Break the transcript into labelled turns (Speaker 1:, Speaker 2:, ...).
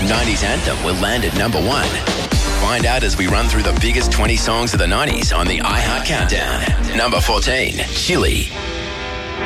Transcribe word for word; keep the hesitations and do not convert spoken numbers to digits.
Speaker 1: nineties anthem will land at number one? Find out as we run through the biggest twenty songs of the nineties on the iHeart Countdown. Number fourteen, Chili.